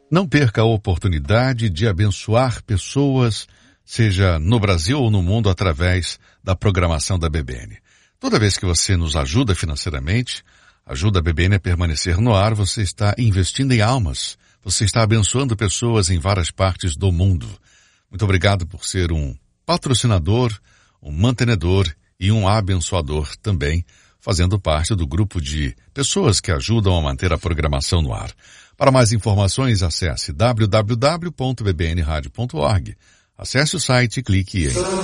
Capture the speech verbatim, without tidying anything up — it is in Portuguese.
Não perca a oportunidade de abençoar pessoas, seja no Brasil ou no mundo, através da programação da B B N. Toda vez que você nos ajuda financeiramente, ajuda a B B N a permanecer no ar, você está investindo em almas, você está abençoando pessoas em várias partes do mundo. Muito obrigado por ser um patrocinador, um mantenedor e um abençoador também, fazendo parte do grupo de pessoas que ajudam a manter a programação no ar. Para mais informações, acesse w w w ponto b b n radio ponto org. Acesse o site e clique em